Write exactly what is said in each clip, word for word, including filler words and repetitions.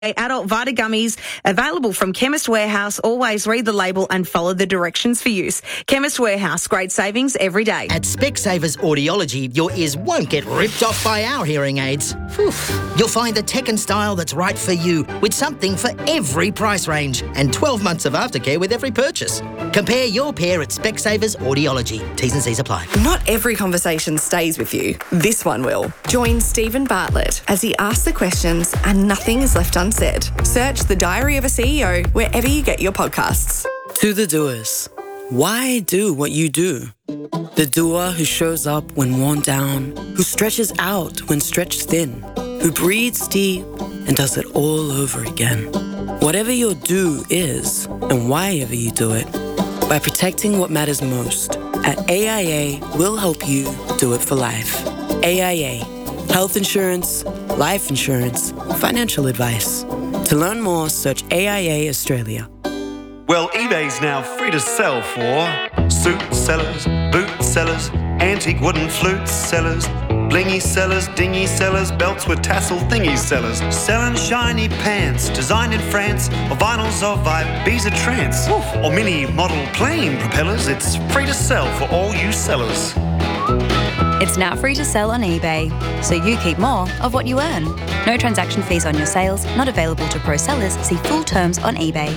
Adult Vita Gummies available from Chemist Warehouse. Always read the label and follow the directions for use. Chemist Warehouse, great savings every day. At Specsavers Audiology, your ears won't get ripped off by our hearing aids. Whew. You'll find the tech and style that's right for you, with something for every price range and twelve months of aftercare with every purchase. Compare your pair at Specsavers Audiology. T's and C's apply. Not every conversation stays with you. This one will. Join Stephen Bartlett as he asks the questions and nothing is left unsaid. Search The Diary of a C E O wherever you get your podcasts. To the doers, why do what you do? The doer who shows up when worn down, who stretches out when stretched thin, who breathes deep and does it all over again. Whatever your do is, and why ever you do it, by protecting what matters most, at A I A, we'll help you do it for life. A I A. Health insurance, life insurance, financial advice. To learn more, search A I A Australia. Well, eBay's now free to sell for suit sellers, boot sellers, antique wooden flute sellers, blingy sellers, dingy sellers, belts with tassel thingy sellers, selling shiny pants designed in France, or vinyls of Ibiza trance, or mini model plane propellers. It's free to sell for all you sellers. It's now free to sell on eBay, so you keep more of what you earn. No transaction fees on your sales, not available to pro sellers. See full terms on eBay.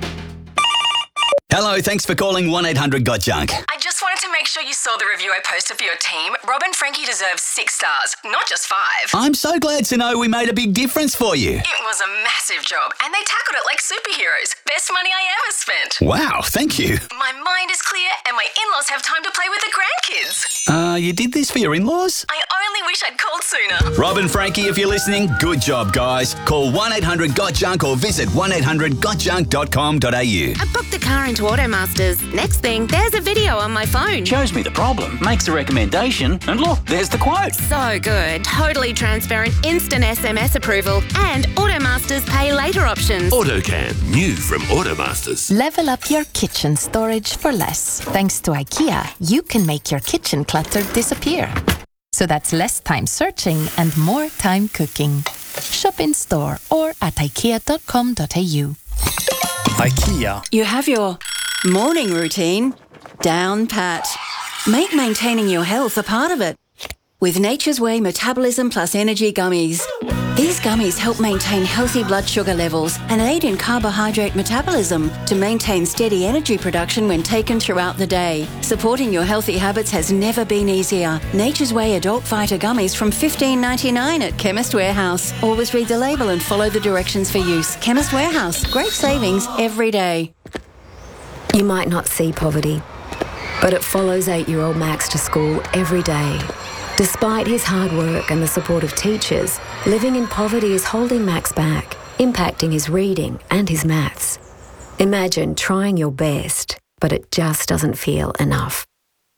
Hello, thanks for calling one eight hundred got junk. I just wanted to make sure you saw the review I posted for your team. Rob and Frankie deserve six stars, not just five. I'm so glad to know we made a big difference for you. It was a massive job, and they tackled it like superheroes. Best money I ever spent. Wow, thank you. My mind is clear, and my in-laws have time to play with the grandkids. Uh, you did this for your in-laws? I only wish I'd called sooner. Rob and Frankie, if you're listening, good job, guys. Call one eight hundred got junk or visit one eight hundred got junk dot com dot a u. I booked the car into Automasters. Next thing, there's a video on my phone. Shows me the problem, makes a recommendation, and look, there's the quote. So good. Totally transparent, instant S M S approval, and Automasters pay later options. AutoCam, new from Automasters. Level up your kitchen storage for less. Thanks to IKEA, you can make your kitchen clutter disappear. So that's less time searching and more time cooking. Shop in store or at ikea dot com dot a u. IKEA. You have your morning routine down pat. Make maintaining your health a part of it with Nature's Way Metabolism Plus Energy Gummies. These gummies help maintain healthy blood sugar levels and aid in carbohydrate metabolism to maintain steady energy production when taken throughout the day. Supporting your healthy habits has never been easier. Nature's Way Adult Fighter Gummies from fifteen ninety-nine at Chemist Warehouse. Always read the label and follow the directions for use. Chemist Warehouse. Great savings every day. You might not see poverty, but it follows eight-year-old Max to school every day. Despite his hard work and the support of teachers, living in poverty is holding Max back, impacting his reading and his maths. Imagine trying your best, but it just doesn't feel enough.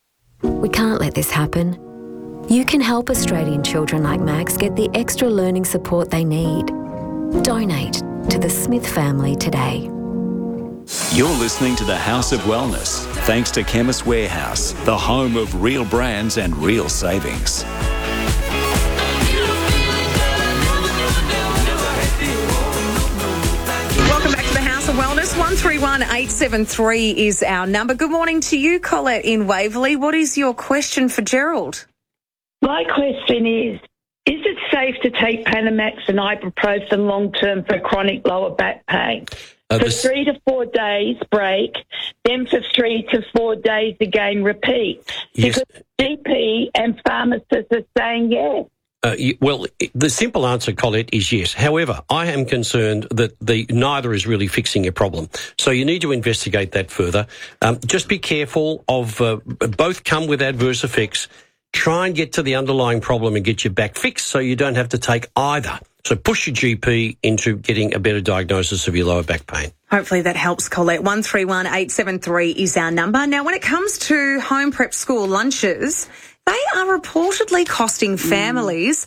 We can't let this happen. You can help Australian children like Max get the extra learning support they need. Donate to the Smith family today. You're listening to the House of Wellness, thanks to Chemist Warehouse, the home of real brands and real savings. Welcome back to the House of Wellness. one three one eight seven three is our number. Good morning to you, Colette in Waverley. What is your question for Gerald? My question is, is it safe to take Panamax and ibuprofen long-term for chronic lower back pain? Uh, for this... three to four days, break, then for three to four days again, repeat. Yes. Because G P and pharmacists are saying yes. Uh, you, well, the simple answer, Colette, is yes. However, I am concerned that the neither is really fixing your problem. So you need to investigate that further. Um, just be careful of uh, both come with adverse effects. Try and get to the underlying problem and get your back fixed so you don't have to take either. So push your G P into getting a better diagnosis of your lower back pain. Hopefully that helps, Colette. one three one eight seven three is our number. Now, when it comes to home prep school lunches, they are reportedly costing families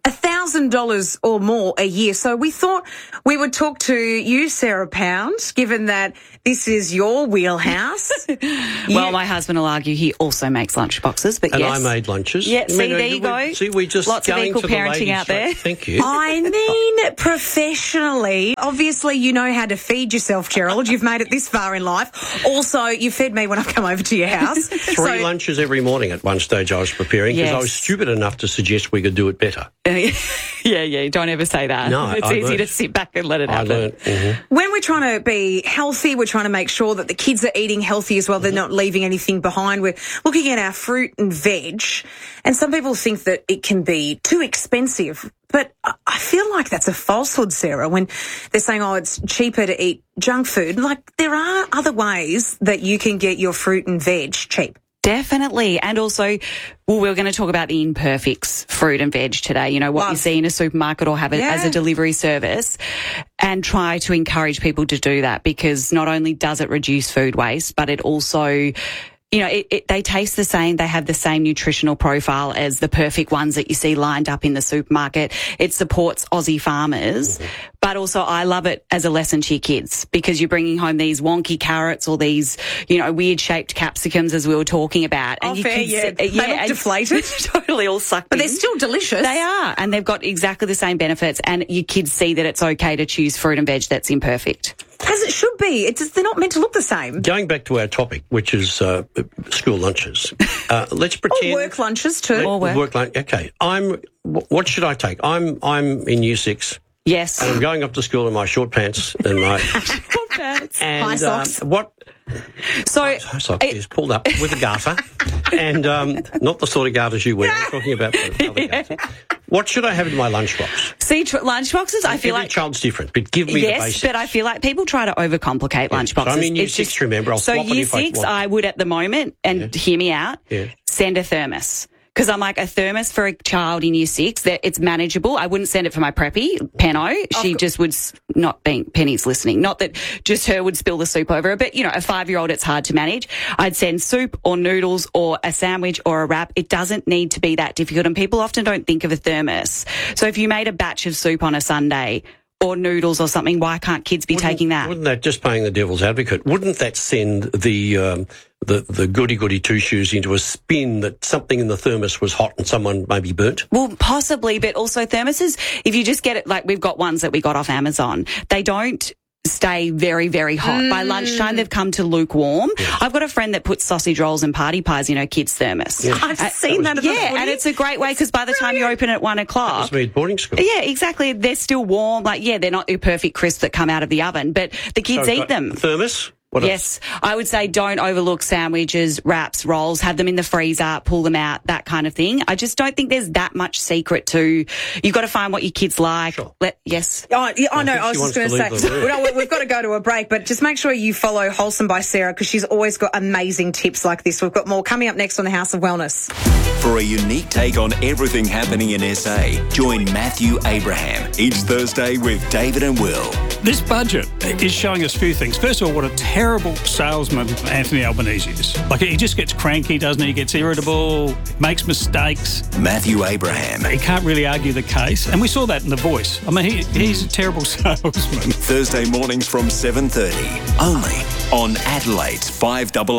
one thousand dollars or more a year. So we thought we would talk to you, Sarah Pound, given that this is your wheelhouse. Well, my husband will argue he also makes lunch boxes, but and yes. I made lunches. Yeah, see, I mean, there we, you go. See, we just Lots of going equal to the parenting ladies' out there. straight. Thank you. I mean, professionally, obviously you know how to feed yourself, Gerald. You've made it this far in life. Also, you fed me when I've come over to your house. Three so, lunches every morning at one stage I was preparing because Yes. I was stupid enough to suggest we could do it better. yeah, yeah, don't ever say that. No, it's I easy learned. to sit back and let it I happen. learned. Mm-hmm. when we're trying to be healthy, we're trying to make sure that the kids are eating healthy as well. They're not leaving anything behind. We're looking at our fruit and veg. And some people think that it can be too expensive. But I feel like that's a falsehood, Sarah, when they're saying, oh, it's cheaper to eat junk food. Like, there are other ways that you can get your fruit and veg cheap. Definitely. And also, well, we're going to talk about the imperfects, fruit and veg today, you know, what Love. you see in a supermarket or have it Yeah. as a delivery service, and try to encourage people to do that, because not only does it reduce food waste, but it also, you know, it, it, they taste the same. They have the same nutritional profile as the perfect ones that you see lined up in the supermarket. It supports Aussie farmers. Mm-hmm. But also I love it as a lesson to your kids, because you're bringing home these wonky carrots or these, you know, weird-shaped capsicums, as we were talking about. Oh, and you fair, kids, yeah. uh, They yeah, look and deflated. totally all sucked But in. they're still delicious. They are. And they've got exactly the same benefits. And your kids see that it's okay to choose fruit and veg that's imperfect. As it should be. It's, they're not meant to look the same. Going back to our topic, which is uh, school lunches, uh, let's pretend... Or work lunches too. Let- Or work. work lunch. Okay. I'm. wh- What should I take? I'm. I'm in year six. Yes. And I'm going up to school in my short pants and my Short pants. and High socks. Um, what So, high socks is pulled up with a garter, and um, not the sort of garters you wear. I'm talking about the other garter. What should I have in my lunchbox? see, tr- lunchboxes, I feel Every like... child's different, but give me the Yes, basics. but I feel like people try to overcomplicate Yeah. lunchboxes. So I'm in year It's six, just- remember? I'll so swap it year if I six, want. I would at the moment, and Yeah. hear me out, Yeah. send a thermos. Because I'm like, a thermos for a child in year six, that it's manageable. I wouldn't send it for my preppy, Penno. She just would, s- not being, Penny's listening, not that just her would spill the soup over her, but, you know, a five-year-old, it's hard to manage. I'd send soup or noodles or a sandwich or a wrap. It doesn't need to be that difficult, and people often don't think of a thermos. So if you made a batch of soup on a Sunday or noodles or something, why can't kids be Wouldn't- taking that? Wouldn't that, just playing the devil's advocate, wouldn't that send the um, the, the goody-goody two-shoes into a spin that something in the thermos was hot and someone maybe burnt? Well, possibly, but also thermoses, if you just get it, like we've got ones that we got off Amazon, they don't stay very, very hot. Mm. By lunchtime, they've come to lukewarm. Yes. I've got a friend that puts sausage rolls and party pies in her kids' thermos. Yeah. I've Uh, seen that at the Yeah, footy. and it's a great way, because by the time you open at one That o'clock... was me at boarding school. Yeah, exactly. They're still warm. Like, yeah, they're not your perfect crisp that come out of the oven, but the kids So, eat got them. Thermos? What Yes, I would say don't overlook sandwiches, wraps, rolls, have them in the freezer, pull them out, that kind of thing. I just don't think there's that much secret to, you've got to find what your kids like. Sure. Let, yes. Oh, yeah, I know. think I was she just wants going to to leave say, the room. well, no, we've got to go to a break, but just make sure you follow Wholesome by Sarah, because she's always got amazing tips like this. We've got more coming up next on the House of Wellness. For a unique take on everything happening in S A, join Matthew Abraham each Thursday with David and Will. This budget is showing us a few things. First of all, what a terrible salesman Anthony Albanese is. Like, he just gets cranky, doesn't he? He gets irritable, makes mistakes. Matthew Abraham. He can't really argue the case. And we saw that in The Voice. I mean, he, he's a terrible salesman. Thursday mornings from seven thirty, only on Adelaide's five A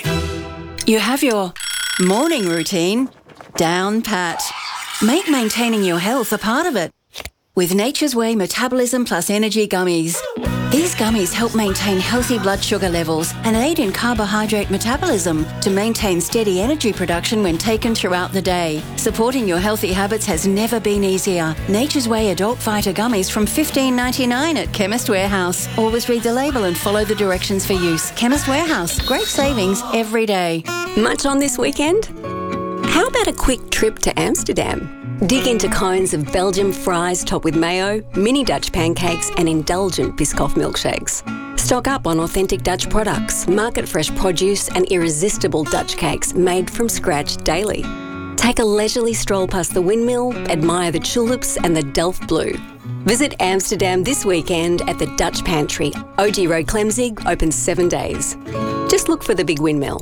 A. You have your morning routine down pat. Make maintaining your health a part of it with Nature's Way Metabolism Plus Energy Gummies. These gummies help maintain healthy blood sugar levels and aid in carbohydrate metabolism to maintain steady energy production when taken throughout the day. Supporting your healthy habits has never been easier. Nature's Way Adult Fighter Gummies from fifteen ninety-nine at Chemist Warehouse. Always read the label and follow the directions for use. Chemist Warehouse. Great savings every day. Much on this weekend? How about a quick trip to Amsterdam? Dig into cones of Belgian fries topped with mayo, mini Dutch pancakes and indulgent Biscoff milkshakes. Stock up on authentic Dutch products, market-fresh produce and irresistible Dutch cakes made from scratch daily. Take a leisurely stroll past the windmill, admire the tulips and the Delft Blue. Visit Amsterdam this weekend at the Dutch Pantry. O G Road Clemzig, open seven days. Just look for the big windmill.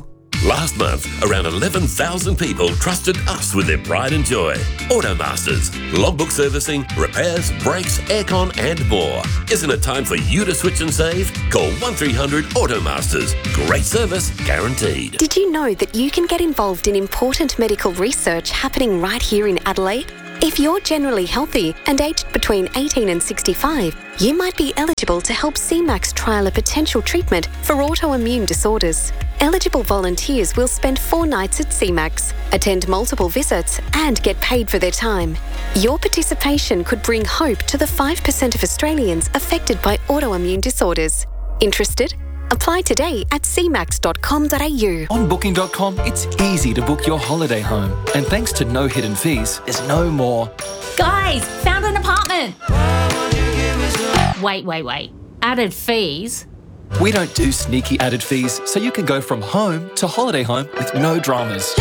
Last month, around eleven thousand people trusted us with their pride and joy. Automasters. Logbook servicing, repairs, brakes, aircon and more. Isn't it time for you to switch and save? Call one three hundred Automasters. Great service, guaranteed. Did you know that you can get involved in important medical research happening right here in Adelaide? If you're generally healthy and aged between eighteen and sixty-five, you might be eligible to help C MAX trial a potential treatment for autoimmune disorders. Eligible volunteers will spend four nights at C MAX, attend multiple visits and get paid for their time. Your participation could bring hope to the five percent of Australians affected by autoimmune disorders. Interested? Apply today at c max dot com dot a u. On booking dot com, it's easy to book your holiday home. And thanks to no hidden fees, there's no more. Guys, found an apartment. Wait, wait, wait. Added fees? We don't do sneaky added fees, so you can go from home to holiday home with no dramas.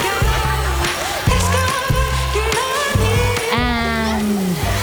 And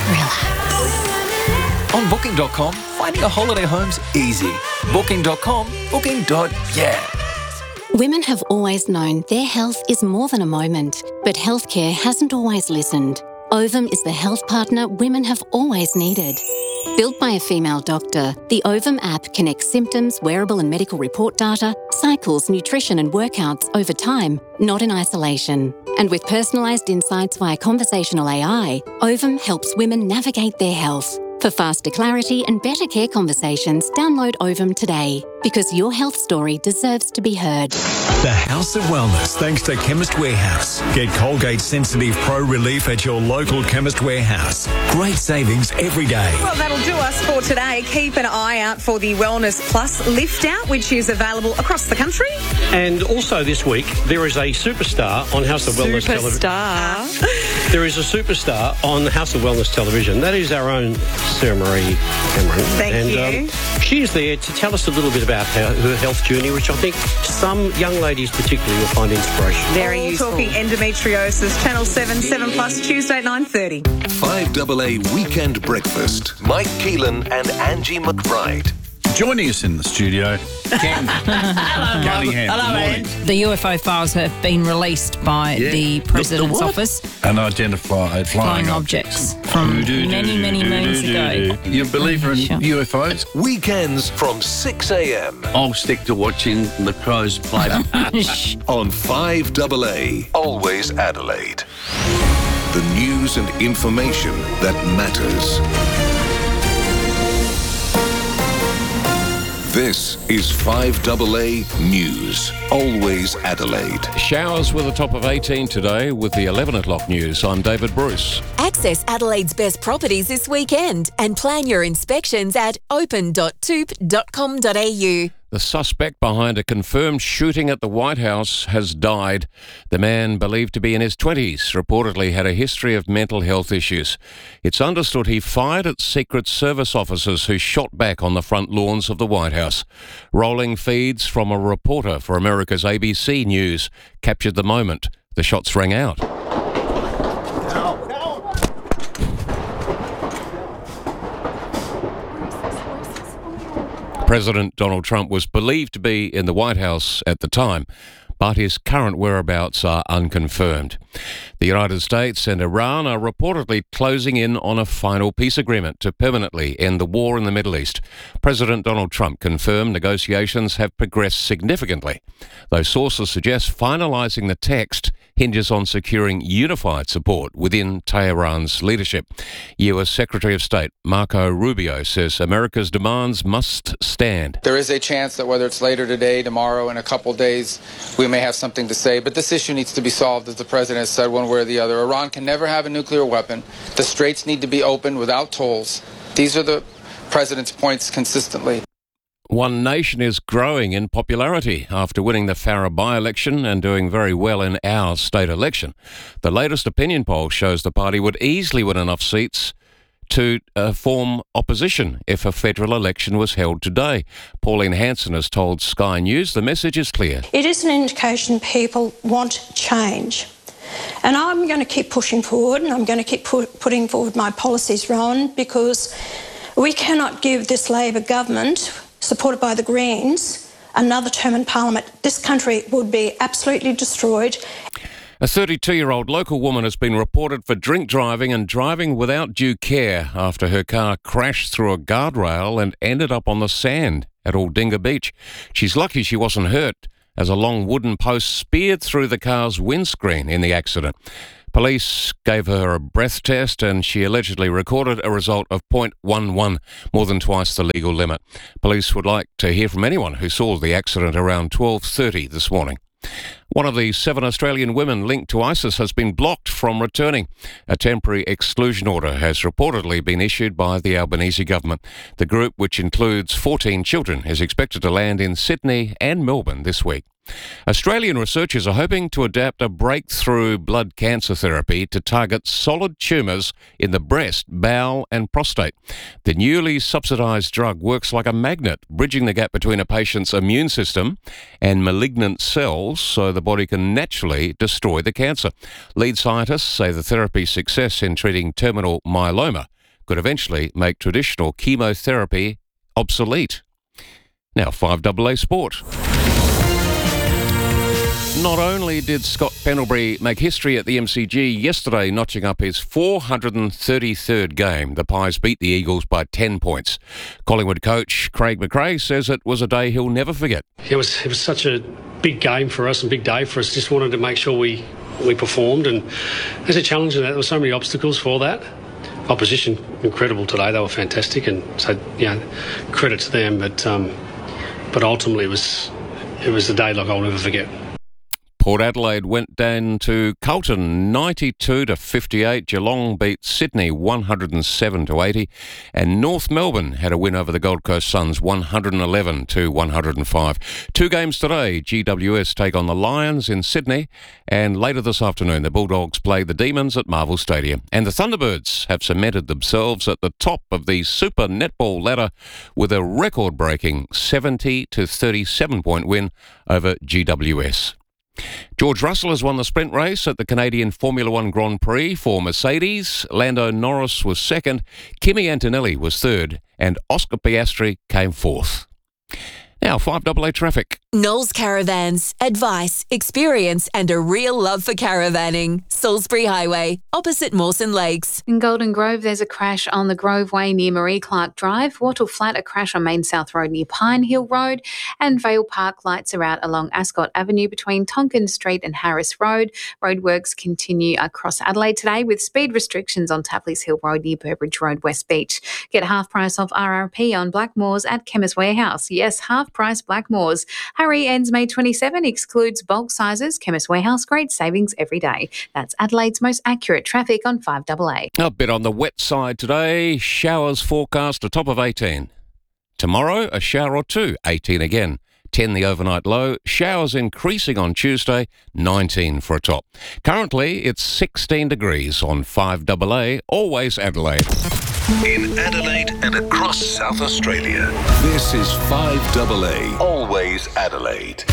relax. On booking dot com, finding a holiday home's easy. booking dot com, booking. Yeah. Women have always known their health is more than a moment, but healthcare hasn't always listened. Ovum is the health partner women have always needed. Built by a female doctor, the Ovum app connects symptoms, wearable and medical report data, cycles, nutrition and workouts over time, not in isolation. And with personalised insights via conversational A I, Ovum helps women navigate their health. For faster clarity and better care conversations, download Ovum today, because your health story deserves to be heard. The House of Wellness, thanks to Chemist Warehouse. Get Colgate Sensitive Pro Relief at your local Chemist Warehouse. Great savings every day. Well, that'll do us for today. Keep an eye out for the Wellness Plus lift out, which is available across the country. And also this week, there is a superstar on House of Wellness television. Superstar. There is a superstar on House of Wellness television. That is our own Sarah Marie Cameron. Thank and, you. Um, she's there to tell us a little bit about her, her health journey, which I think some young ladies particularly will find inspirational. Very All useful. Talking endometriosis. Channel seven, seven plus, Tuesday at nine thirty. five A A Weekend Breakfast. Mike Keelan and Angie McBride. Joining us in the studio, Ken Cunningham. Hello, morning. The U F O files have been released by Yeah. the President's The- the office. Unidentified flying, Flying objects from many, many moons ago. You a believer in Sure. U F Os? Weekends from six a.m. I'll stick to watching the Crows play. on five A A. Always Adelaide. The news and information that matters. This is five A A News. Always Adelaide. Showers with a top of eighteen today with the eleven o'clock news. I'm David Bruce. Access Adelaide's best properties this weekend and plan your inspections at open dot toop dot com dot a u. The suspect behind a confirmed shooting at the White House has died. The man, believed to be in his twenties, reportedly had a history of mental health issues. It's understood he fired at Secret Service officers who shot back on the front lawns of the White House. Rolling feeds from a reporter for America's A B C News captured the moment the shots rang out. President Donald Trump was believed to be in the White House at the time, but his current whereabouts are unconfirmed. The United States and Iran are reportedly closing in on a final peace agreement to permanently end the war in the Middle East. President Donald Trump confirmed negotiations have progressed significantly, though sources suggest finalising the text hinges on securing unified support within Tehran's leadership. U S Secretary of State Marco Rubio says America's demands must stand. There is a chance that whether it's later today, tomorrow, in a couple days, we may have something to say, but this issue needs to be solved, as the President has said, one way or the other. Iran can never have a nuclear weapon. The straits need to be opened without tolls. These are the President's points consistently. One Nation is growing in popularity after winning the Farrer by-election and doing very well in our state election. The latest opinion poll shows the party would easily win enough seats to uh, form opposition if a federal election was held today. Pauline Hanson has told Sky News the message is clear. It is an indication people want change. And I'm going to keep pushing forward, and I'm going to keep pu- putting forward my policies, Rowan, because we cannot give this Labor government, supported by the Greens, another term in Parliament, this country would be absolutely destroyed. A thirty-two-year-old local woman has been reported for drink driving and driving without due care after her car crashed through a guardrail and ended up on the sand at Aldinga Beach. She's lucky she wasn't hurt, as a long wooden post speared through the car's windscreen in the accident. Police gave her a breath test and she allegedly recorded a result of point one one, more than twice the legal limit. Police would like to hear from anyone who saw the accident around twelve thirty this morning. One of the seven Australian women linked to ISIS has been blocked from returning. A temporary exclusion order has reportedly been issued by the Albanese government. The group, which includes fourteen children, is expected to land in Sydney and Melbourne this week. Australian researchers are hoping to adapt a breakthrough blood cancer therapy to target solid tumours in the breast, bowel and prostate. The newly subsidised drug works like a magnet, bridging the gap between a patient's immune system and malignant cells so the body can naturally destroy the cancer. Lead scientists say the therapy's success in treating terminal myeloma could eventually make traditional chemotherapy obsolete. Now, five A A Sport. Not only did Scott Pendlebury make history at the M C G yesterday, notching up his four hundred thirty-third game, the Pies beat the Eagles by ten points. Collingwood coach Craig McRae says it was a day he'll never forget. It was it was such a big game for us and big day for us. Just wanted to make sure we, we performed, and there's a challenge in that. There were so many obstacles for that. Opposition, incredible today. They were fantastic, and so, you know, credit to them. But um, but ultimately it was it was a day like I'll never forget. Port Adelaide went down to Carlton ninety-two to fifty-eight. Geelong beat Sydney one hundred seven to eighty. And North Melbourne had a win over the Gold Coast Suns one hundred eleven to one hundred five. Two games today. G W S take on the Lions in Sydney. And later this afternoon, the Bulldogs play the Demons at Marvel Stadium. And the Thunderbirds have cemented themselves at the top of the Super Netball ladder with a record-breaking seventy to thirty-seven point win over G W S. George Russell has won the sprint race at the Canadian Formula One Grand Prix for Mercedes. Lando Norris was second, Kimi Antonelli was third, and Oscar Piastri came fourth. Now, five A A traffic. Knowles Caravans. Advice, experience and a real love for caravanning. Salisbury Highway, opposite Mawson Lakes. In Golden Grove, there's a crash on the Grove Way near Marie Clark Drive. Wattle Flat, a crash on Main South Road near Pine Hill Road. And Vale Park lights are out along Ascot Avenue between Tonkin Street and Harris Road. Roadworks continue across Adelaide today with speed restrictions on Tapley's Hill Road near Burbridge Road, West Beach. Get half price off R R P on Blackmores at Chemist Warehouse. Yes, half price Blackmores. Hurry ends May twenty-seventh, excludes bulk sizes. Chemist Warehouse, great savings every day. That's Adelaide's most accurate traffic on five A A. A bit on the wet side today. Showers forecast, a top of eighteen. Tomorrow, a shower or two, eighteen again. ten the overnight low. Showers increasing on Tuesday, nineteen for a top. Currently, it's sixteen degrees on five A A, always Adelaide. In Adelaide and across South Australia, this is five A A, always Adelaide.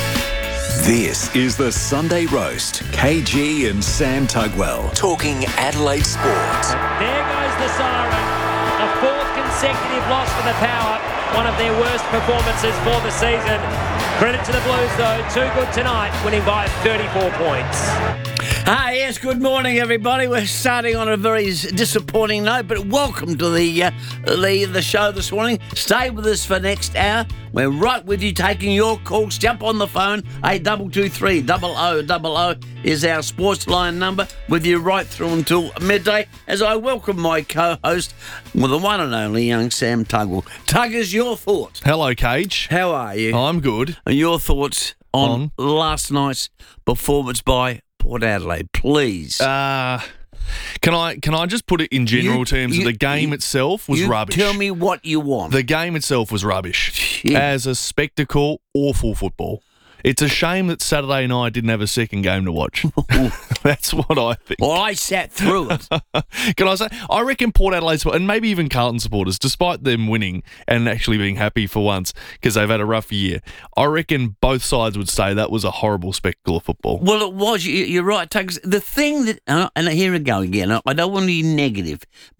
This is the Sunday Roast. K G and Sam Tugwell talking Adelaide sport. There goes the siren. A fourth consecutive loss for the Power. One of their worst performances for the season. Credit to the Blues, though. Too good tonight, winning by thirty-four points. Hi, yes, good morning, everybody. We're starting on a very disappointing note, but welcome to the, uh, the the show this morning. Stay with us for next hour. We're right with you, taking your calls. Jump on the phone. eight two two three, double oh double oh is our sports line number, with you right through until midday, as I welcome my co-host, well, the one and only young Sam Tugwell. Tuggers, your thoughts? Hello, Cage. How are you? I'm good. And your thoughts on, on? last night's performance by Port Adelaide, please. Uh, can I can I just put it in general You- terms? you- that the game you- itself was you rubbish. Tell me what you want. The game itself was rubbish. Yeah. As a spectacle, awful football. It's a shame that Saturday night didn't have a second game to watch. That's what I think. Well, I sat through it. Can I say, I reckon Port Adelaide, and maybe even Carlton supporters, despite them winning and actually being happy for once because they've had a rough year, I reckon both sides would say that was a horrible spectacle of football. Well, it was. You- You're right, Tugs. The thing that, uh, and here I go again, I don't want to be negative, but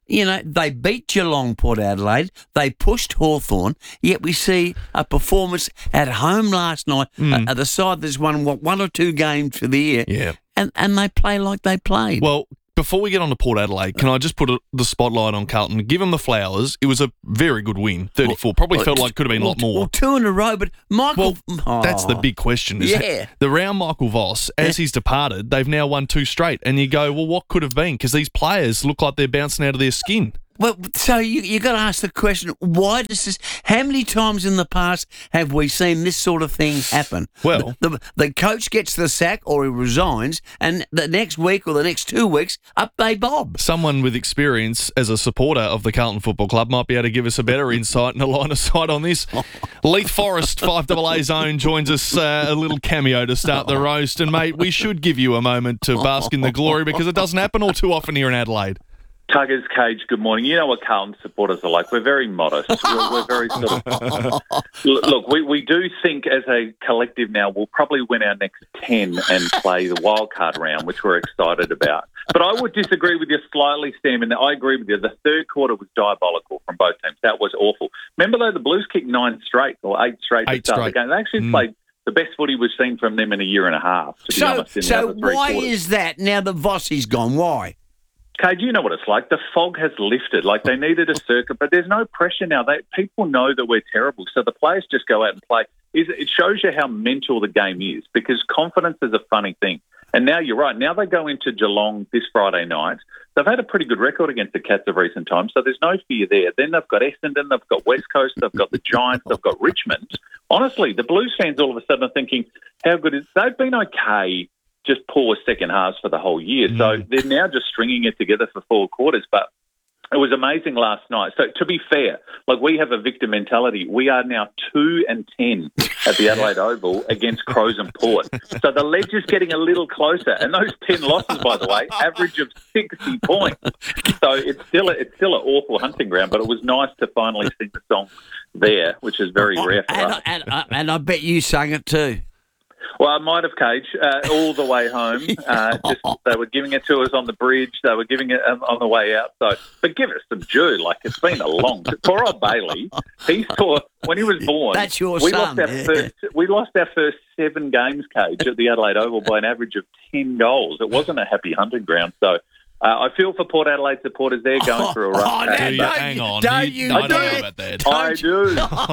You know, they beat Geelong, Port Adelaide. They pushed Hawthorn. Yet we see a performance at home last night. Mm. Uh, the side that's won what, one or two games for the year. Yeah. And and they play like they played. Well, before we get on to Port Adelaide, can I just put a, the spotlight on Carlton? Give them the flowers. It was a very good win, thirty-four. Probably well, felt like it could have been well, a lot more. Well, two in a row, but Michael... Well, oh. that's the big question. Is Yeah. The round Michael Voss, as Yeah. he's departed, they've now won two straight. And you go, well, what could have been? Because these players look like they're bouncing out of their skin. Well, so you you got to ask the question: why does this? How many times in the past have we seen this sort of thing happen? Well, the, the, the coach gets the sack or he resigns, and the next week or the next two weeks, up they bob. Someone with experience as a supporter of the Carlton Football Club might be able to give us a better insight and a line of sight on this. Leith Forest, five A A Zone, joins us, uh, a little cameo to start the roast. And, mate, we should give you a moment to bask in the glory because it doesn't happen all too often here in Adelaide. Tuggers Cage, good morning. You know what Carlton supporters are like. We're very modest. We're, we're very sort of... Look, we, we do think as a collective now we'll probably win our next ten and play the wildcard round, which we're excited about. But I would disagree with you slightly, Sam, and I agree with you. The third quarter was diabolical from both teams. That was awful. Remember, though, the Blues kicked nine straight or eight straight Eight to start straight. the game. They actually Mm. played the best footy we've seen from them in a year and a half, to be So, honest, in the so other three why quarters. is that now that Vossi's gone? Why? Cage, you know what it's like. The fog has lifted. Like, they needed a circuit, but there's no pressure now. They, people know that we're terrible, so the players just go out and play. Is- It shows you how mental the game is, because confidence is a funny thing. And now you're right. Now they go into Geelong this Friday night. They've had a pretty good record against the Cats of recent times, so there's no fear there. Then they've got Essendon, they've got West Coast, they've got the Giants, they've got Richmond. Honestly, the Blues fans all of a sudden are thinking, how good is... They've been okay, just poor second halves for the whole year. Mm. So they're now just stringing it together for four quarters. But it was amazing last night. So to be fair, like, we have a victim mentality. We are now two and ten at the Adelaide Oval against Crows and Port. So the ledge is getting a little closer. And those ten losses, by the way, average of sixty points. So it's still a, it's still an awful hunting ground. But it was nice to finally sing the song there, which is very rare for and, us. and, and, and I bet you sang it too. Well, I might have, Cage, uh, all the way home. Uh, just, they were giving it to us on the bridge. They were giving it um, on the way out. So, but give us some due. Like, it's been a long... Poor old Bailey, he saw... When he was born... That's your we son. Lost our Yeah. first, we lost our first seven games, Cage, at the Adelaide Oval by an average of ten goals. It wasn't a happy hunting ground. So... Uh, I feel for Port Adelaide supporters. They're going through a rough Oh, patch. no, but- don't hang on. Don't You- you, I don't do know it. about that. Don't I you- do.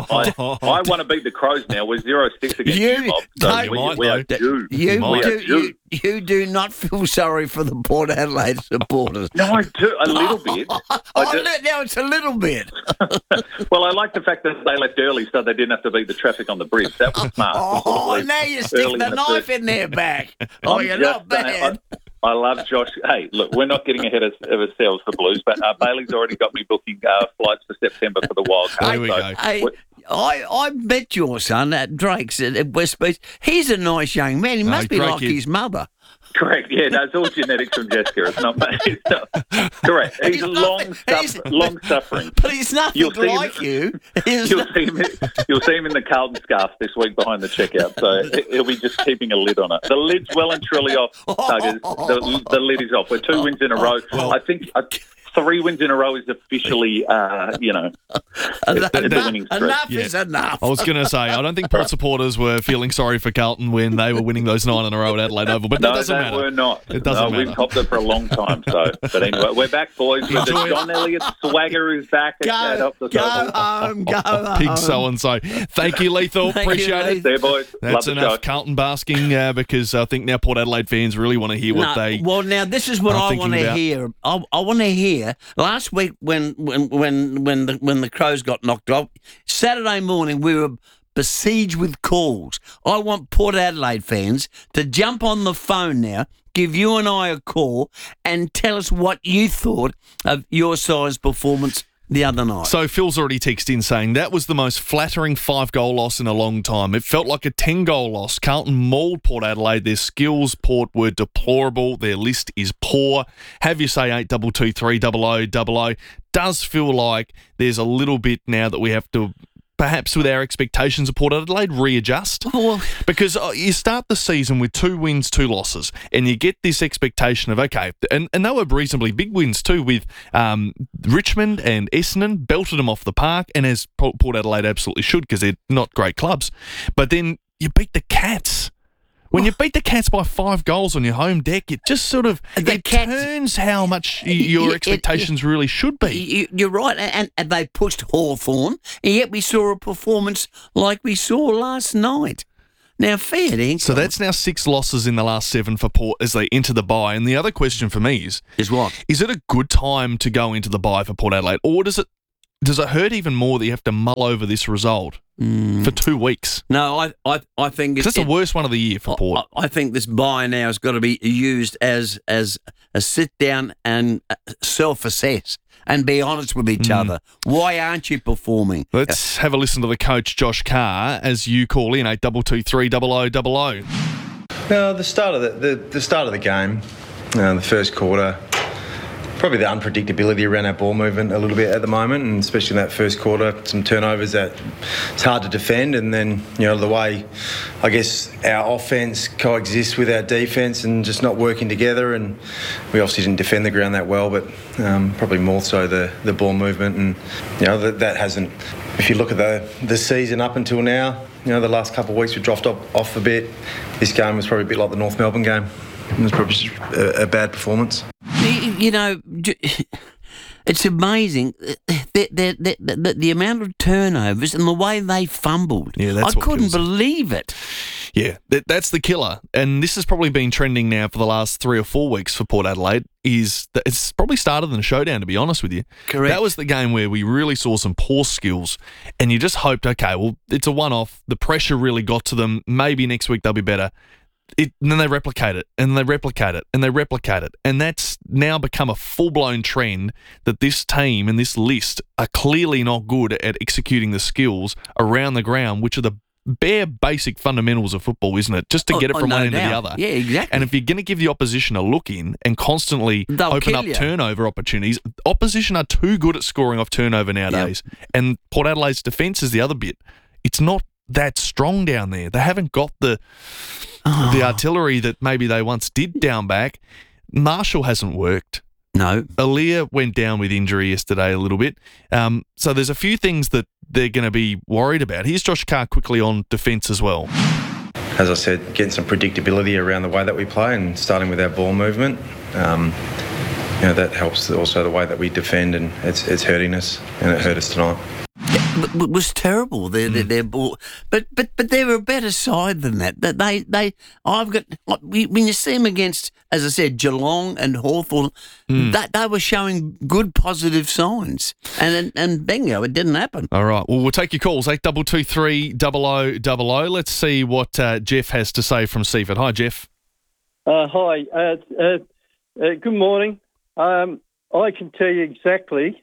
I, I want to beat the Crows now. We're zero six against You you, Bob. So don't- we, You might, we are though. due. You, we are do, due. you, you do not feel sorry for the Port Adelaide supporters. No, I do. A little bit. I Oh, do. look, now it's a little bit. Well, I like the fact that they left early so they didn't have to beat the traffic on the bridge. That was smart. Oh, now you stick Early the in the knife first- in their back. Oh, I'm you're just not bad. saying, I, I love Josh. Hey, look, we're not getting ahead of, of ourselves for Blues, but uh, Bailey's already got me booking uh, flights for September for the Wild Card. There we so go. Hey, we- I, I met your son at Drake's at at West Beach. He's a nice young man. He No, must be great like kid. his mother. Correct, yeah, that's all genetics from Jessica. It's not me. It's not- correct. He's, He's long, nothing- suffer- he's- long suffering. But he's nothing You'll see him- like you. He's You'll not- see him. You'll see him in the Carlton scarf this week behind the checkout. So he'll be just keeping a lid on it. The lid's well and truly off, Tuggers. The, the lid is off. We're two wins in a row. I think uh, three wins in a row is officially, uh, you know, enough, the winning streak. enough Yeah. is enough. I was going to say, I don't think Port supporters were feeling sorry for Carlton when they were winning those nine in a row at Adelaide Oval, but that No, doesn't they matter. were not. It doesn't no, matter. We've topped it for a long time. So, but anyway, we're back, boys. With the Enjoy it. John Elliott swagger is back. at- at Go, Optus go Oval. home, go home. Pig so and so. Thank you, Lethal. Thank you, Appreciate it. Leith. There, boys. That's Love the enough show. Carlton basking uh, because I think now Port Adelaide fans really want to hear what No, they. well, now this is what are I thinking want to about. hear. I, I want to hear. Last week, when when when when the when the Crows got knocked off, Saturday morning we were besieged with calls. I want Port Adelaide fans to jump on the phone now, give you and I a call, and tell us what you thought of your side's performance the other night. So Phil's already texted in saying that was the most flattering five-goal loss in a long time. It felt like a ten-goal loss. Carlton mauled Port Adelaide. Their skills, Port, were deplorable. Their list is poor. Have you say eight double two three double o double o. Does feel like there's a little bit now that we have to perhaps with our expectations of Port Adelaide, readjust? Well, because uh, you start the season with two wins, two losses, and you get this expectation of, okay, and, and they were reasonably big wins too with um, Richmond and Essendon, belted them off the park, and as Port Adelaide absolutely should because they're not great clubs. But then you beat the Cats. When you beat the Cats by five goals on your home deck, it just sort of the it Cats, turns how much y- your it, expectations it, really should be. You're right, and, and they pushed Hawthorn, and yet we saw a performance like we saw last night. Now, fair dinkum. So that's now six losses in the last seven for Port as they enter the bye. And the other question for me is, is what? Is it a good time to go into the bye for Port Adelaide, or does it does it hurt even more that you have to mull over this result mm. for two weeks? No, I I, I think it's, it's the worst one of the year for Port. I, I think this bye now has got to be used as as a sit down and self assess and be honest with each mm. other. Why aren't you performing? Let's have a listen to the coach Josh Carr as you call in eight double two three double o double o. No, the start of the the, the start of the game, uh, the first quarter. Probably the unpredictability around our ball movement a little bit at the moment, and especially in that first quarter, some turnovers that it's hard to defend, and then you know the way I guess our offence coexists with our defence and just not working together, and we obviously didn't defend the ground that well, but um, probably more so the, the ball movement, and you know that, that hasn't. If you look at the the season up until now, you know the last couple of weeks we dropped off, off a bit. This game was probably a bit like the North Melbourne game. It was probably just a, a bad performance. You know, it's amazing the, the, the, the, the amount of turnovers and the way they fumbled. Yeah, that's I what couldn't kills believe it. Yeah, that, that's the killer. And this has probably been trending now for the last three or four weeks for Port Adelaide. Is that it's probably started in the showdown, to be honest with you. Correct. That was the game where we really saw some poor skills, and you just hoped, okay, well, it's a one-off. The pressure really got to them. Maybe next week they'll be better. It, and then they replicate it, and they replicate it, and they replicate it. And that's now become a full-blown trend that this team and this list are clearly not good at executing the skills around the ground, which are the bare basic fundamentals of football, isn't it? Just to oh, get it from oh, no one end doubt. to the other. Yeah, exactly. And if you're going to give the opposition a look in and constantly They'll open kill up you. turnover opportunities, opposition are too good at scoring off turnover nowadays. Yep. And Port Adelaide's defence is the other bit. It's not that strong down there. They haven't got the oh. the artillery that maybe they once did down back. Marshall hasn't worked. No. Aaliyah went down with injury yesterday a little bit. Um, so there's a few things that they're going to be worried about. Here's Josh Carr quickly on defence as well. As I said, getting some predictability around the way that we play and starting with our ball movement. Um, you know, that helps also the way that we defend, and it's it's hurting us, and it hurt us tonight. It was terrible. Their mm. their ball, but but but they're a better side than that. That they they I've got when you see them against, as I said, Geelong and Hawthorn, mm. that they were showing good positive signs, and and bingo, it didn't happen. All right, well we'll take your calls eight double two three double o double o. Let's see what uh, Jeff has to say from Seaford. Hi, Jeff. Uh, hi. Uh, uh, uh, good morning. Um, I can tell you exactly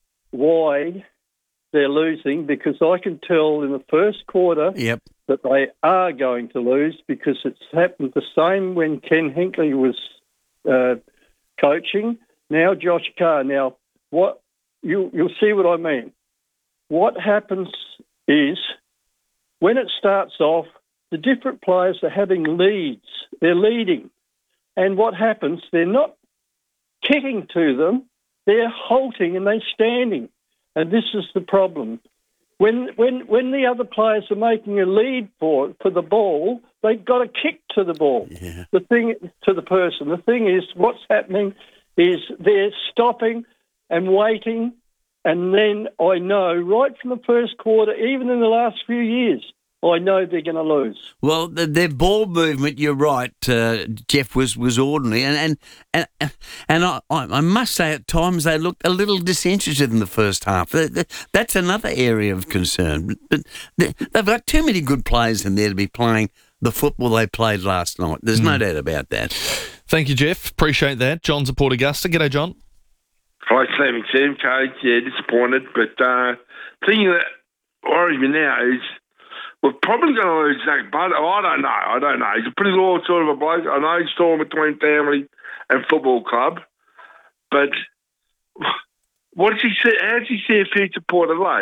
why they're losing, because I can tell in the first quarter yep. that they are going to lose, because it's happened the same when Ken Hinkley was uh, coaching. Now Josh Carr. Now, what you, you'll see what I mean. What happens is when it starts off, the different players are having leads. They're leading. And what happens, they're not kicking to them, they're halting and they're standing. And this is the problem. When when when the other players are making a lead for for the ball, they've got to kick to the ball. Yeah. The thing to the person. The thing is, what's happening is they're stopping and waiting, and then I know right from the first quarter, even in the last few years, I know they're going to lose. Well, the, their ball movement, you're right, uh, Jeff, was, was ordinary. And and and, and I, I must say at times they looked a little disinterested in the first half. That's another area of concern. But they've got too many good players in there to be playing the football they played last night. There's mm. no doubt about that. Thank you, Jeff. Appreciate that. John's at Port Augusta. G'day, John. Hi, Stephen Sam, coach. Yeah, disappointed. But uh, the thing that worries me now is we're probably going to lose Zach Butt. Oh, I don't know. I don't know. He's a pretty loyal sort of a bloke. I know he's torn between family and football club. But what does he see? How does he see a future Port Adelaide?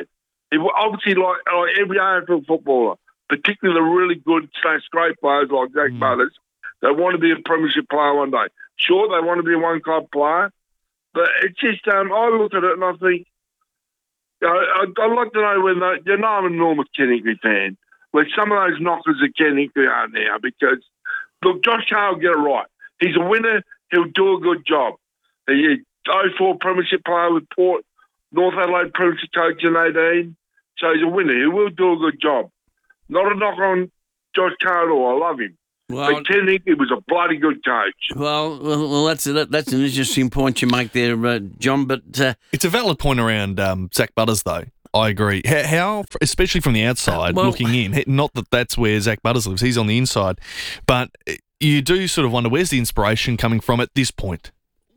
It, obviously, like, like every A F L footballer, particularly the really good slash great players like Zach Mm. Butters, they want to be a premiership player one day. Sure, they want to be a one-club player, but it's just, um, I look at it and I think, you know, I'd, I'd like to know when, they, you know, I'm an enormous Ken Hinkley fan, where some of those knockers of Ken Hinkley are now, because, look, Josh Carr will get it right. He's a winner. He'll do a good job. He oh four premiership player with Port, North Adelaide premiership coach in eighteen. So he's a winner. He will do a good job. Not a knock on Josh Carr at all. I love him. Well, but Ken Hinkley was a bloody good coach. Well, well, well that's a, that's an interesting point you make there, uh, John. But uh, it's a valid point around um, Zach Butters, though. I agree. How, how, especially from the outside, well, looking in, not that that's where Zach Butters lives, he's on the inside, but you do sort of wonder, where's the inspiration coming from at this point?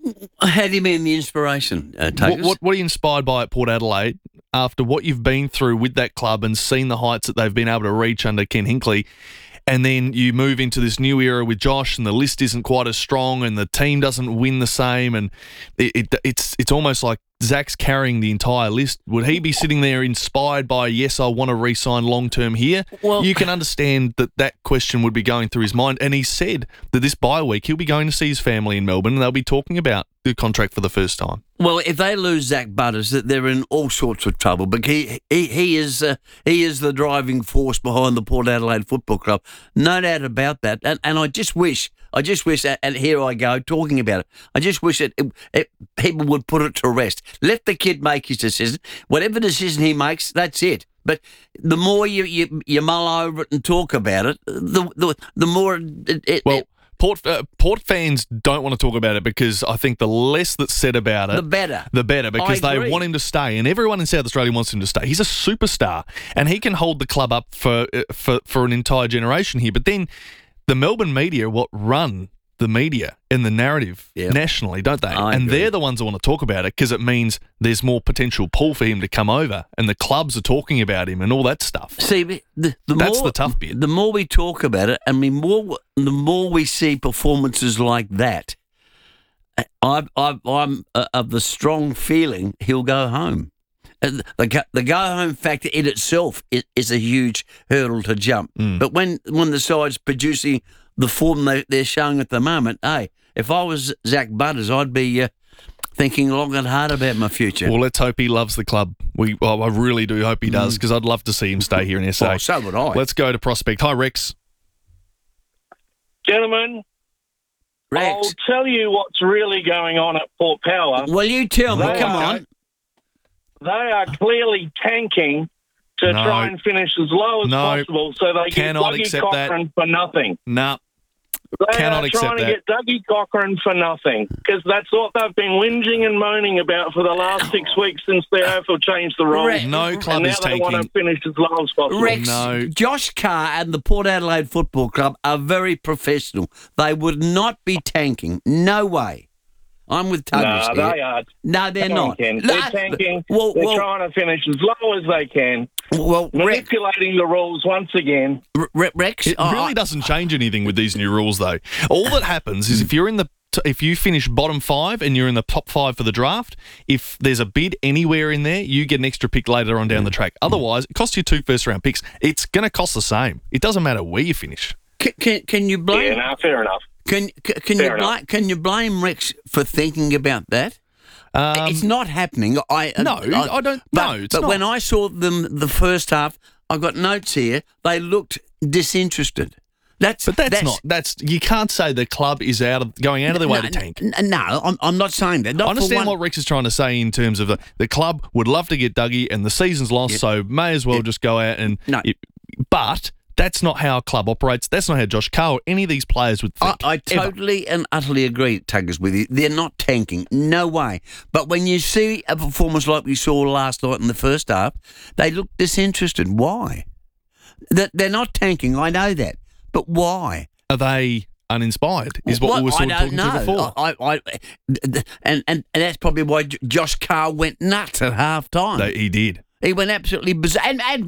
How do you mean the inspiration, uh, what, what, what are you inspired by at Port Adelaide after what you've been through with that club and seen the heights that they've been able to reach under Ken Hinkley? And then you move into this new era with Josh, and the list isn't quite as strong, and the team doesn't win the same, and it, it, it's it's almost like Zach's carrying the entire list. Would he be sitting there inspired by, yes, I want to re-sign long-term here? Well, you can understand that that question would be going through his mind, and he said that this bye week he'll be going to see his family in Melbourne, and they'll be talking about the contract for the first time. Well, if they lose Zach Butters, that they're in all sorts of trouble. But he he, he is uh, he is the driving force behind the Port Adelaide Football Club, no doubt about that. And and I just wish, I just wish, and here I go talking about it. I just wish that it, it, people would put it to rest. Let the kid make his decision. Whatever decision he makes, that's it. But the more you you, you mull over it and talk about it, the the, the more it, it, well. It, Port uh, Port fans don't want to talk about it because I think the less that's said about it, the better. The better, because I they agree. want him to stay, and everyone in South Australia wants him to stay. He's a superstar, and he can hold the club up for uh, for for an entire generation here. But then the Melbourne media, what run the media and the narrative Yep. nationally, don't they? I and agree. they're the ones that want to talk about it because it means there's more potential pull for him to come over, and the clubs are talking about him and all that stuff. See, the, the That's more, the tough bit. The more we talk about it, and the more the more we see performances like that, I, I, I'm uh, of the strong feeling he'll go home. And The go, the go home factor in itself is, is a huge hurdle to jump. Mm. But when when the side's producing the form they, they're showing at the moment, hey, if I was Zach Butters, I'd be uh, thinking long and hard about my future. Well, let's hope he loves the club. We, well, I really do hope he does, because I'd love to see him stay here in S A. Oh, so would I. Let's go to Prospect. Hi, Rex. Gentlemen, Rex. I'll tell you what's really going on at Port Power. Well, you tell me. They Come are- on. They are clearly tanking to No. try and finish as low as No. possible so they get Cannot Dougie accept that. Cochran for nothing. Nah. They Cannot are accept trying to that. get Dougie Cochran for nothing because that's what they've been whinging and moaning about for the last six weeks since the A F L changed the rules. Rex. No club and now is they want tanking. to finish as low as possible. Rex, No. Josh Carr and the Port Adelaide Football Club are very professional. They would not be tanking. No way. I'm with Tuggers No, here. they are. No, they're Come on, not. Ken. No, They're tanking. Well, They're well, trying to finish as low as they can. well, Rex, Manipulating the rules once again. Re- Rex, It I- really doesn't change anything with these new rules, though. All that happens is if you're in the if you finish bottom five and you're in the top five for the draft, if there's a bid anywhere in there, you get an extra pick later on down the track. Otherwise, it costs you two first round picks. It's going to cost the same. It doesn't matter where you finish. can, can, can you blame? Yeah, no, fair enough. Can can, can you Fair enough. blame? Can you blame Rex for thinking about that? Um, it's not happening. I No, I don't- But, no, it's but not. when I saw them the first half, I got notes here. They looked disinterested. That's But that's, not. That's you can't say the club is out of going out of their way no, to tank. n- No, I'm, I'm not saying that. Not I understand for one, what Rex is trying to say in terms of the, the club would love to get Dougie and the season's lost, Yep. so may as well Yep. just go out and. No. It, but that's not how a club operates. That's not how Josh Carr or any of these players would I, think. I ever. totally and utterly agree, Tuggers, with you. They're not tanking. No way. But when you see a performance like we saw last night in the first half, they look disinterested. Why? That They're not tanking. I know that. But why? Are they uninspired? Is what, we were sort I of don't talking know. to before. I, I, I, and, and, and that's probably why J- Josh Carr went nuts at half time. They- he did. He went absolutely bizarre. And, and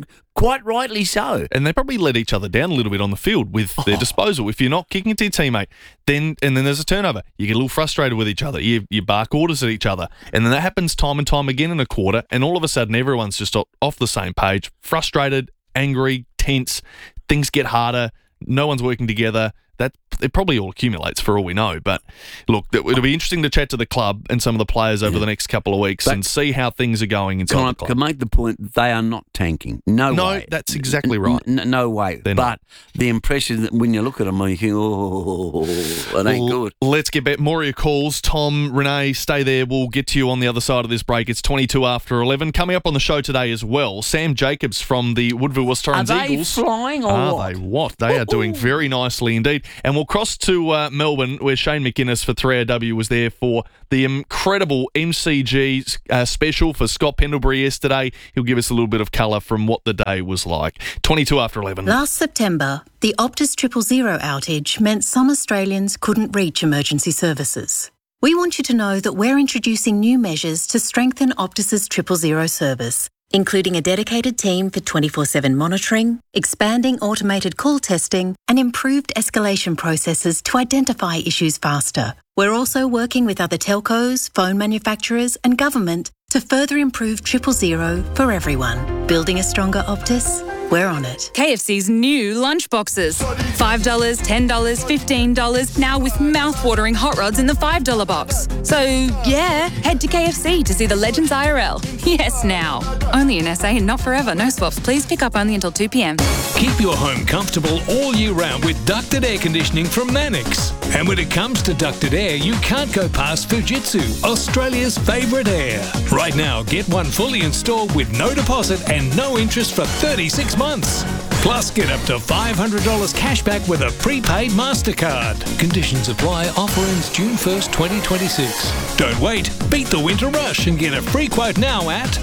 quite rightly so. And they probably let each other down a little bit on the field with their disposal. If you're not kicking it to your teammate, then and then there's a turnover. You get a little frustrated with each other. You, you bark orders at each other. And then that happens time and time again in a quarter, and all of a sudden everyone's just off the same page, frustrated, angry, tense. Things get harder. No one's working together. That it probably all accumulates for all we know. But look, it'll be interesting to chat to the club and some of the players over yeah. the next couple of weeks but and see how things are going inside can the I, club. Can make the point they are not tanking. No, no way. No, that's exactly right. N- no way. They're but not. The impression that when you look at them, you think, oh, it ain't well, good. Let's get back. More of your calls. Tom, Renee, stay there. We'll get to you on the other side of this break. It's twenty-two after eleven. Coming up on the show today as well, Sam Jacobs from the Woodville West Torrens Are they Eagles. flying or are what? they what? They are doing very nicely indeed. And we'll cross to uh, Melbourne, where Shane McInnes for three A W was there for the incredible M C G uh, special for Scott Pendlebury yesterday. He'll give us a little bit of colour from what the day was like. twenty-two after eleven. Last September, the Optus Triple Zero outage meant some Australians couldn't reach emergency services. We want you to know that we're introducing new measures to strengthen Optus's Triple Zero service, including a dedicated team for twenty-four seven monitoring, expanding automated call testing, and improved escalation processes to identify issues faster. We're also working with other telcos, phone manufacturers, and government to further improve Triple Zero for everyone. Building a stronger Optus? We're on it. K F C's new lunch boxes. five dollars, ten dollars, fifteen dollars, now with mouth-watering hot rods in the five dollar box. So, yeah, head to K F C to see the Legends I R L. Yes, now. Only in S A and not forever. No swaps. Please pick up only until two p.m. Keep your home comfortable all year round with ducted air conditioning from Mannix. And when it comes to ducted air, you can't go past Fujitsu, Australia's favourite air. Right now, get one fully installed with no deposit and no interest for thirty-six months. Plus, get up to five hundred dollars cash back with a prepaid MasterCard. Conditions apply. Offer ends June first, twenty twenty-six. Don't wait. Beat the winter rush and get a free quote now at...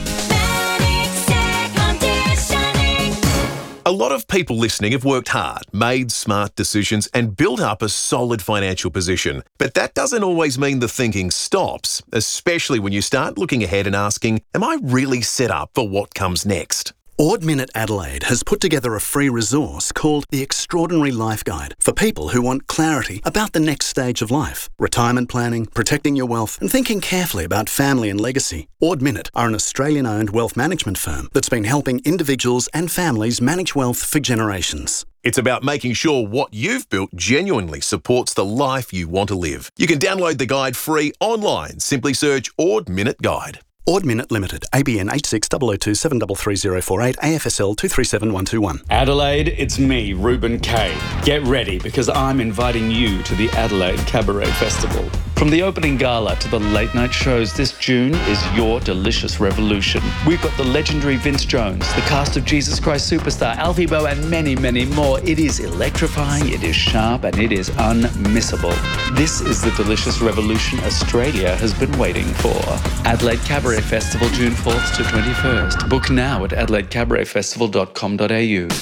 A lot of people listening have worked hard, made smart decisions, and built up a solid financial position. But that doesn't always mean the thinking stops, especially when you start looking ahead and asking, am I really set up for what comes next? Ord Minnett Adelaide has put together a free resource called The Extraordinary Life Guide for people who want clarity about the next stage of life, retirement planning, protecting your wealth, and thinking carefully about family and legacy. Ord Minnett are an Australian-owned wealth management firm that's been helping individuals and families manage wealth for generations. It's about making sure what you've built genuinely supports the life you want to live. You can download the guide free online. Simply search Ord Minnett Guide. Ord Minnett Limited, A B N eight six zero zero two seven three three zero four eight, A F S L two three seven one two one. Adelaide, it's me, Ruben Kay. Get ready because I'm inviting you to the Adelaide Cabaret Festival. From the opening gala to the late night shows, this June is your delicious revolution. We've got the legendary Vince Jones, the cast of Jesus Christ Superstar, Alfie Boe, and many, many more. It is electrifying, it is sharp, and it is unmissable. This is the delicious revolution Australia has been waiting for. Adelaide Cabaret Festival, June fourth to twenty-first. Book now at adelaide cabaret festival dot com dot a u.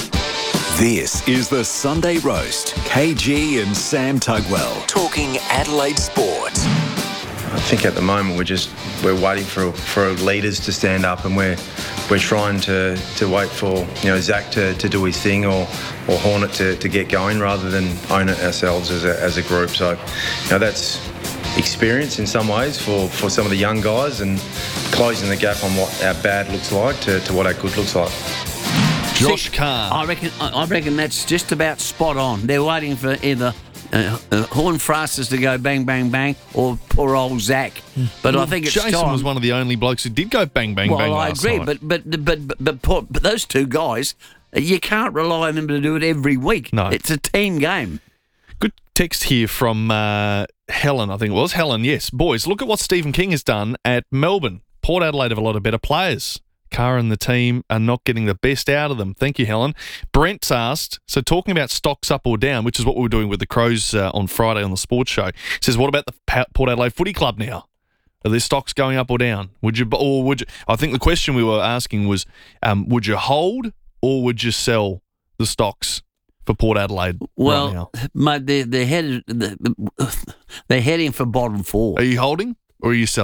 This is the Sunday Roast. K G and Sam Tugwell talking Adelaide sport. I think at the moment we're just we're waiting for for leaders to stand up, and we're we're trying to, to wait for you know Zach to, to do his thing or or Hornet to, to get going rather than own it ourselves as a as a group. So you know that's experience in some ways for, for some of the young guys and closing the gap on what our bad looks like to, to what our good looks like. Josh Carr. I reckon. I reckon that's just about spot on. They're waiting for either uh, uh, Horn Frasters to go bang, bang, bang, or poor old Zach. But well, I think it's Jason time. was one of the only blokes who did go bang, bang, well, bang. Well, I last agree, night. but but but but but, but but those two guys, you can't rely on them to do it every week. No, it's a team game. Good text here from uh, Helen. I think it was Helen. Yes, boys, look at what Stephen King has done at Melbourne. Port Adelaide have a lot of better players. Carr and the team are not getting the best out of them. Thank you, Helen. Brent's asked, so talking about stocks up or down, which is what we were doing with the Crows uh, on Friday on the sports show, says, what about the Port Adelaide Footy Club now? Are their stocks going up or down? Would you, or would you, I think the question we were asking was, um, would you hold or would you sell the stocks for Port Adelaide well, right now? Mate, they're, they're, headed, they're heading for bottom four. Are you holding or are you selling?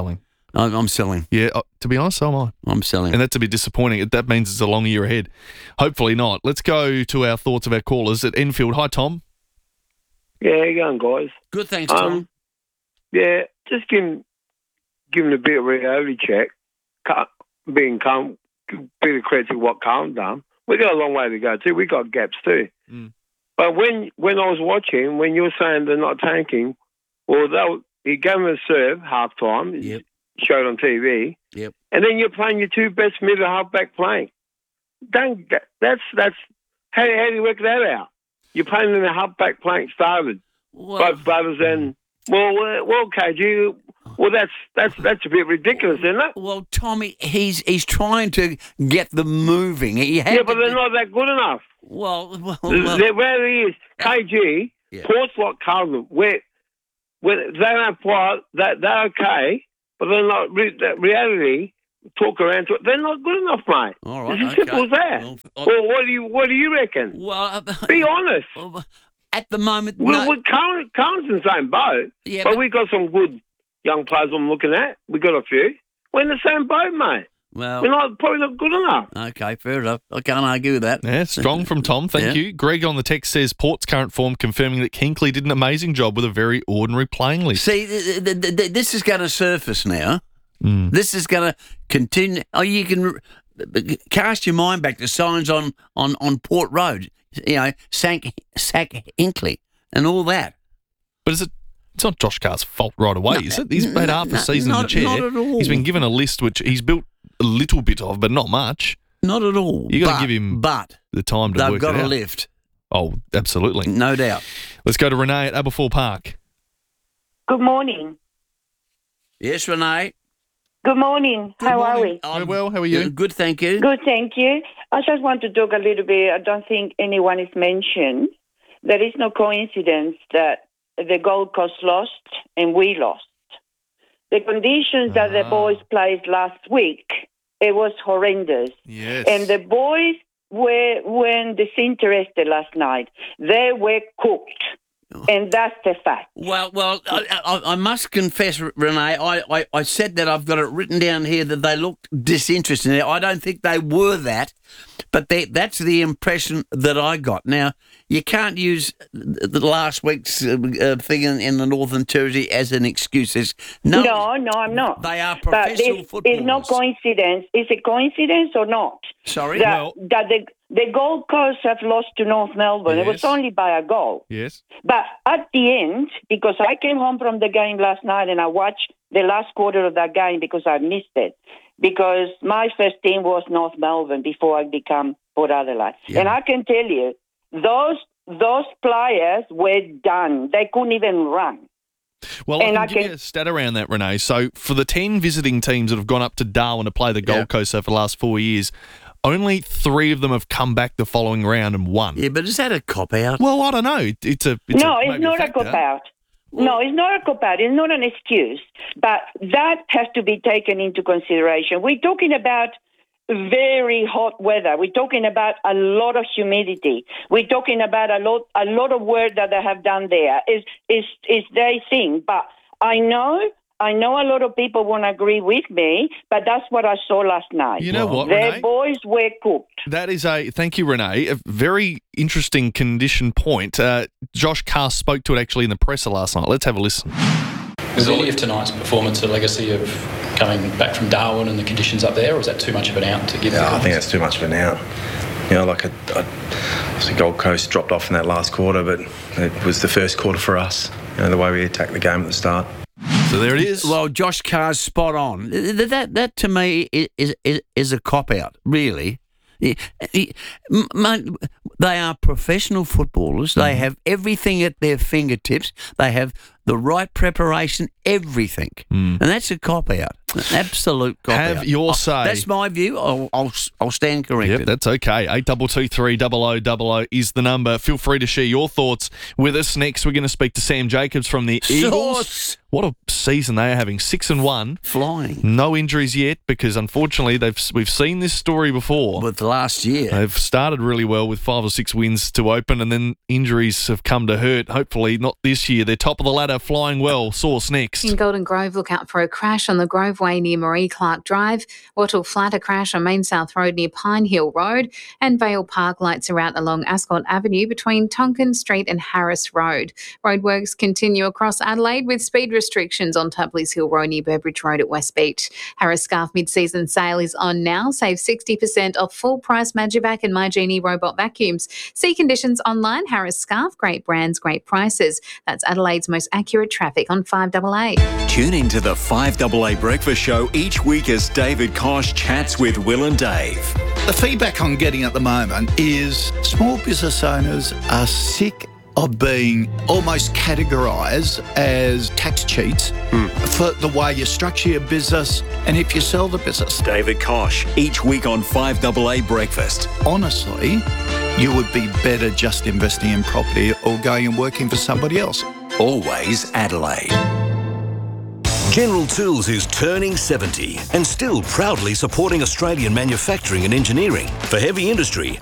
I'm, I'm selling. Yeah, uh, to be honest, so am I. I'm selling. And that's a bit disappointing. That means it's a long year ahead. Hopefully not. Let's go to our thoughts of our callers at Enfield. Hi, Tom. Yeah, how you going, guys? Good, thanks, Tom. Um, yeah, just giving, giving a bit of reality check. Car- being calm, bit of credit to what Carlton done. We got a long way to go too. We got gaps too. Mm. But when when I was watching, when you were saying they're not tanking, well, they'll, he gave them a serve half time. Yep. Showed on T V. Yep. And then you're playing your two best middle halfback playing. Don't, that's that's how, how do you work that out? You're playing in the halfback playing started. Well, Both brothers and well, well, well, K G. Well, that's that's that's a bit ridiculous, isn't it? Well, Tommy, he's he's trying to get them moving. He had Yeah, but to- they're not that good enough. Well, well, The- well. the- where he is, K G, Yeah. Port's like Carlton, where where they don't play, that they're okay, but they're not. Re- that reality, talk around to it, they're not good enough, mate. All right, It's as okay. simple as that. Well, Well, what do you what do you reckon? Well, be honest. At the moment, we, no. we Carlton, Carlton's in the same boat, Yeah, but, but- we got some good young players I'm looking at. We got a few. We're in the same boat, mate. Well, We're not probably not good enough. Okay, fair enough. I can't argue with that. Yeah, strong from Tom. Thank Yeah. you. Greg on the text says Port's current form confirming that Hinkley did an amazing job with a very ordinary playing list. See, th- th- th- th- this is going to surface now. Mm. This is going to continue. Oh, you can r- cast your mind back to signs on, on, on Port Road. You know, Sack, Sack Hinkley and all that. But is it? It's not Josh Carr's fault right away, is it? He's had half a no, season in the not- chair. not at all. He's been given a list which he's built a little bit of, but not much. Not at all. You got But- to give him but the time to they've work got it a out. lift. Oh, absolutely. No doubt. Let's go to Renee at Aberfoyle Park. Good morning. Yes, Renee. Good morning. How are we? Very well. How are you? Good, thank you. Good, thank you. I just want to talk a little bit. I don't think anyone is mentioned. There is no coincidence that the Gold Coast lost and we lost. The conditions that the boys played last week, it was horrendous. Yes. And the boys were, were disinterested last night. They were cooked. And that's the fact. Well, well, I, I, I must confess, Renee, I, I, I said that I've got it written down here that they looked disinterested. Now, I don't think they were that, but they, that's the impression that I got. Now, you can't use the last week's uh, uh, thing in, in the Northern Territory as an excuse. There's no, no, no, I'm not. They are But professional it's, footballers. it's no coincidence. Is it coincidence or not? Sorry? That, Well- that the, the Gold Coast have lost to North Melbourne. It was Yes. only by a goal. Yes. But at the end, because I came home from the game last night and I watched the last quarter of that game because I missed it, because my first team was North Melbourne before I became Port Adelaide. And I can tell you, those those players were done. They couldn't even run. Well, And I I can give can- you a stat around that, Renee. So for the ten visiting teams that have gone up to Darwin to play the Gold Coast over the last four years, only three of them have come back the following round and won. Yeah, but is that a cop-out? Well, I don't know. It's a it's no, a, it's maybe not a factor. cop out. No, it's not a cop out. It's not an excuse. But that has to be taken into consideration. We're talking about very hot weather. We're talking about a lot of humidity. We're talking about a lot a lot of work that they have done there. Is is is their thing. But I know I know a lot of people won't agree with me, but that's what I saw last night. You know what, The Renee? boys were cooked. That is a thank you, Renee. A very interesting condition point. Uh, Josh Carr spoke to it actually in the presser last night. Let's have a listen. Was any of tonight's performance a legacy of coming back from Darwin and the conditions up there, or is that too much of an out to give? Yeah, I think that's too much of an out. You know, like a, a, obviously Gold Coast dropped off in that last quarter, but it was the first quarter for us. You know, the way we attacked the game at the start. So there it is. Well, Josh Carr's spot on. That that, that to me is is, is a cop out, really. Yeah, he- m- mate, They are professional footballers. They have everything at their fingertips. They have the right preparation, everything, and that's a cop out. An absolute cop out. Have your Oh, say. That's my view. I'll I'll, I'll stand corrected. Yep, that's okay. eight two two three double oh double oh is the number. Feel free to share your thoughts with us. Next, we're going to speak to Sam Jacobs from the Eagles. Sauce. what a season they are having. Six and one. Flying. No injuries yet because, unfortunately, they've we've seen this story before. With last year. They've started really well with five or six wins to open, and then injuries have come to hurt. Hopefully not this year. They're top of the ladder, flying well. Source next. In Golden Grove, look out for a crash on the Groveway near Marie Clark Drive. Wattle Flat, a crash on Main South Road near Pine Hill Road. And Vale Park lights are out along Ascot Avenue between Tonkin Street and Harris Road. Roadworks continue across Adelaide with speed restrictions on Tupley's Hill Road near Burbridge Road at West Beach. Harris Scarf mid-season sale is on now. Save sixty percent off full-price Magivac and MyGenie robot vacuums. See conditions online. Harris Scarf, great brands, great prices. That's Adelaide's most accurate traffic on five A A. Tune in to the five A A Breakfast Show each week as David Kosh chats with Will and Dave. The feedback I'm getting at the moment is small business owners are sick of being almost categorised as tax cheats mm. for the way you structure your business and if you sell the business. David Kosh, each week on five A A Breakfast. Honestly, you would be better just investing in property or going and working for somebody else. Always Adelaide. General Tools is turning seventy and still proudly supporting Australian manufacturing and engineering. For heavy industry,